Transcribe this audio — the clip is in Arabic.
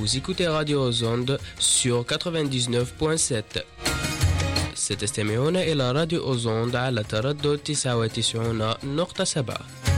Vous écoutez Radio aux Ondes sur 99.7. ستستمعون إلى راديو أوزوند على تردد 99.7.